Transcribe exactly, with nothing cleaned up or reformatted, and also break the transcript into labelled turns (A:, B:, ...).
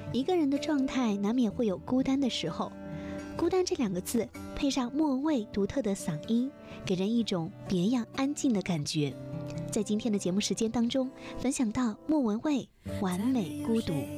A: 一个人的状态难免会有孤单的时候，孤单这两个字配上莫文蔚独特的嗓音，给人一种别样安静的感觉。在今天的节目时间当中，分享到莫文蔚《完美孤独》。